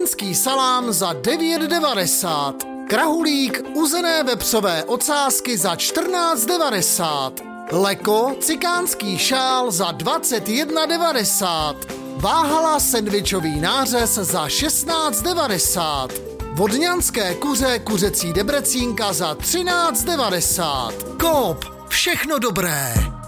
cikánský salám za 9,90. Krahulík uzené vepřové ocásky za 14,90. Leko cikánský šál za 21,90. Váhala sendvičový nářez za 16,90. Vodňanské kuře kuřecí debrecínka za 13,90. Coop, všechno dobré.